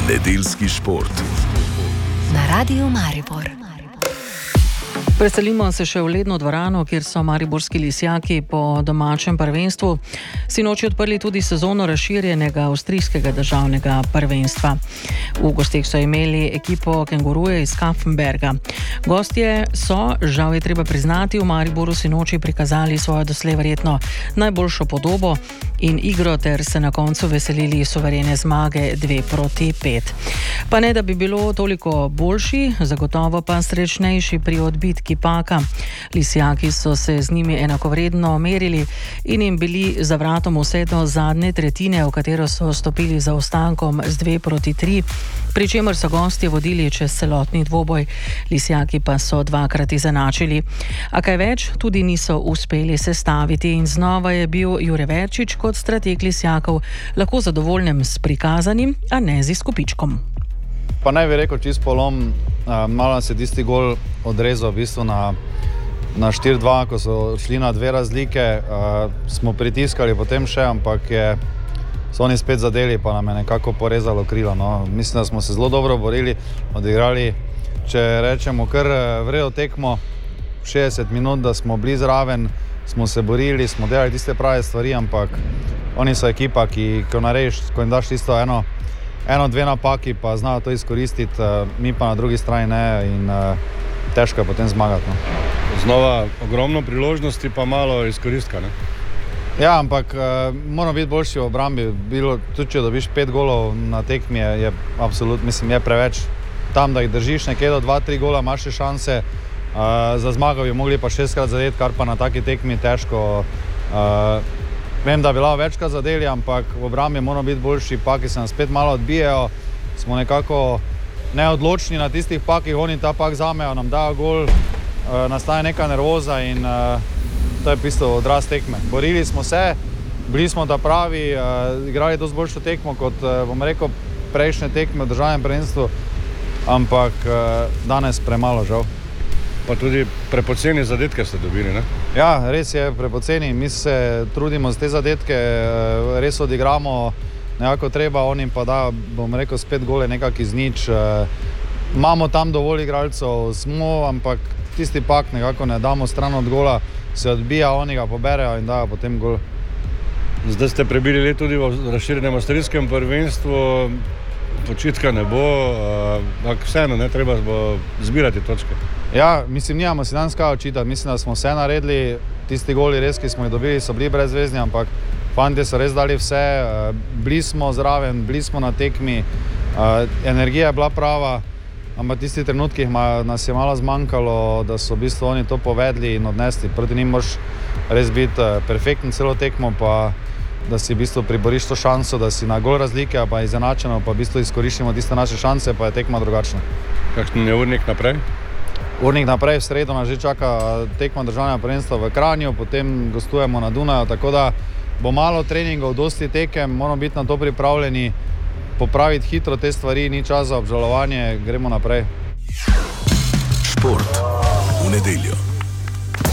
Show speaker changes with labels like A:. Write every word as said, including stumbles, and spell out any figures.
A: Nedeljski šport
B: na Radiu Maribor.
C: Preselimo se še v ledno dvorano, kjer so mariborski lisjaki po domačem prvenstvu sinoči odprli tudi sezono razširjenega avstrijskega državnega prvenstva. V gosteh so imeli ekipo Kenguruje iz Kaffenberga. Gostje so, žal je treba priznati, v Mariboru sinoči prikazali svojo doslej verjetno najboljšo podobo in igro ter se na koncu veselili suverene zmage dve proti pet. Pa ne, da bi bilo toliko boljši, zagotovo pa srečnejši pri odbitki Paka. Lisjaki so se z njimi enakovredno merili in jim bili za vratom vse do zadnje tretjine, v katero so stopili za ostankom z dve proti tri, pri čemer so gostje vodili čez celotni dvoboj. Lisjaki pa so dvakrat izenačili. A kaj več tudi niso uspeli sestaviti in znova je bil Jure Verčič kot strateg Lisjakov lahko zadovoljen s prikazanim, a ne z izkupičkom.
D: Pa naj bi rekel čist polom, malo se tisti gol odrezal v bistvu na, na štiri dva, ko so šli na dve razlike, smo pritiskali potem še, ampak je, so oni spet zadeli, pa nam je nekako porezalo krila. No. Mislim, da smo se zelo dobro borili, odigrali, če rečemo, kar vredo tekmo, šestdeset minut, da smo bili zraven, smo se borili, smo delali tiste prave stvari, ampak oni so ekipa, ki ko narediš, ko jim daš tisto eno, eno, dve napaki, pa znajo to izkoristiti, mi pa na drugi strani ne in težko je potem zmagati. No.
E: Znova ogromno priložnosti, pa malo izkoristka, ne?
D: Ja, ampak moramo biti boljši v obrambi. Bilo, tudi če dobiš pet golov na tekmi, je, je absolutno, mislim, je preveč. Tam, da jih držiš nekje do dva tri gola, imaš še šanse. Uh, za zmago bi mogli pa šestkrat zadeti, kar pa na taki tekmi težko. Uh, vem, da bi lahko večkrat zadeli, ampak v obrambi moramo biti boljši. Paki se nam spet malo odbijajo, smo nekako neodločni na tistih pakih, oni ta pak zamejo, nam dajo gol, uh, nastane neka nervoza in uh, to je v bistvu odraz tekme. Borili smo se, bili smo ta pravi, uh, igrali dosti boljšo tekmo kot, uh, bom rekel, prejšnje tekme v državnem prvenstvu, ampak uh, danes premalo žal.
E: Pa tudi prepoceni zadetke ste dobili, ne?
D: Ja, res je prepoceni. Mi se trudimo za te zadetke, res odigramo nekako treba, oni pa da, bom rekel, spet gole nekak iz nič. Imamo tam dovolj igralcev, smo, ampak tisti pak nekako ne damo stran od gola, se odbija, oni ga poberejo in dajo potem gol.
E: Zdaj ste prebili let tudi v razširjenem avstrijskem prvenstvu, počitka ne bo, ampak vseeno, ne, treba bo zbirati točke.
D: Ja, mislim, nijamo si danes kaj očitati, mislim, da smo vse naredili, tisti goli res, ki smo jih dobili, so bili brezvezni, ampak fantje so res dali vse, bili smo zraven, bili smo na tekmi, energija je bila prava, ampak tisti trenutkih nas je malo zmanjkalo, da so v bistvu oni to povedli in odnesli. Proti njim moraš res biti perfekten celo tekmo, pa da si v bistvu priboriš to šanso, da si na gol razlike, pa izenačeno, pa v bistvu izkoriščimo tiste naše šanse, pa je tekma drugačna.
E: Kakšen je urnik naprej?
D: Urnik naprej, v sredo nas že čaka tekma državnega prvenstva v Kranju, potem gostujemo na Dunaju, tako da bo malo treningov, dosti tekem, moramo biti na to pripravljeni, popraviti hitro te stvari, ni čas za obžalovanje, gremo naprej.
A: Šport v nedeljo.